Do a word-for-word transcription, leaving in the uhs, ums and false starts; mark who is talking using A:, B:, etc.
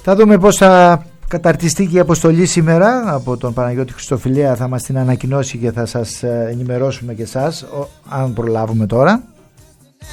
A: Θα δούμε πώς θα καταρτιστεί και η αποστολή σήμερα από τον Παναγιώτη Χριστοφιλέα. Θα μας την ανακοινώσει και θα σας ενημερώσουμε και εσάς αν προλάβουμε τώρα.